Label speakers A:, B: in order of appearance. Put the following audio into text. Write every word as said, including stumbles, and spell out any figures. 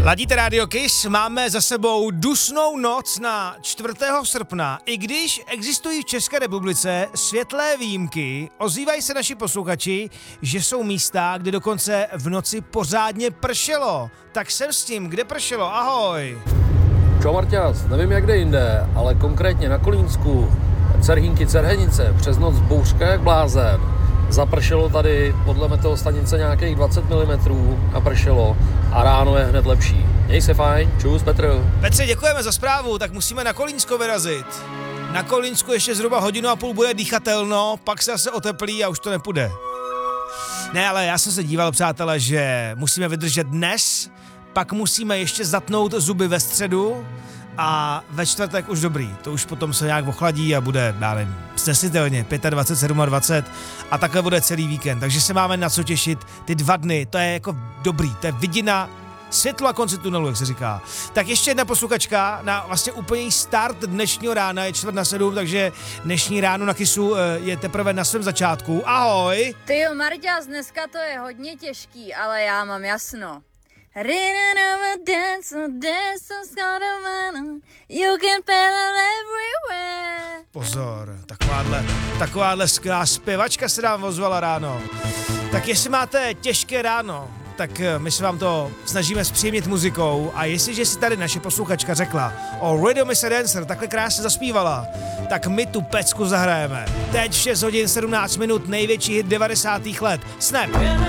A: Ladíte Radio Kiss, máme za sebou dusnou noc na čtvrtého srpna. I když existují v České republice světlé výjimky, ozývají se naši posluchači, že jsou místa, kde dokonce v noci pořádně pršelo. Tak jsem s tím, kde pršelo, ahoj.
B: Čau Marťas, nevím jak jde jinde, ale konkrétně na Kolínsku, Cerhínky, Cerhenice, přes noc bouřka jak blázen. Zapršelo tady podle meteostanice nějakých dvacet milimetrů a pršelo a ráno je hned lepší. Měj se fajn, čus Petr.
A: Petře, děkujeme za zprávu, tak musíme na Kolínsko vyrazit. Na Kolínsku ještě zhruba hodinu a půl bude dýchatelno, pak se zase oteplí a už to nepůjde. Ne, ale já jsem se díval, přátelé, že musíme vydržet dnes, pak musíme ještě zatnout zuby ve středu a ve čtvrtek už dobrý. To už potom se nějak ochladí a bude, já nevím, snesitelně, dvacet pět, dvacet sedm a takhle bude celý víkend. Takže se máme na co těšit ty dva dny. To je jako dobrý, to je vidina světlo a konci tunelu, jak se říká. Tak ještě jedna posluchačka na vlastně úplný start dnešního rána, je čtvrt na sedm, takže dnešní ráno na Kissu je teprve na svém začátku. Ahoj!
C: Tyjo, Marťas, dneska to je hodně těžký, ale já mám jasno.
A: Pozor, takováhle, takováhle skvělá zpěvačka se nám ozvala ráno. Tak jestli máte těžké ráno, tak my se vám to snažíme zpříjemnit muzikou a jestliže si tady naše posluchačka řekla o Radio Mister Dancer, takhle krásně zaspívala, tak my tu pecku zahrajeme. Teď v šest hodin sedmnáct minut největší hit devadesátých let. Snap!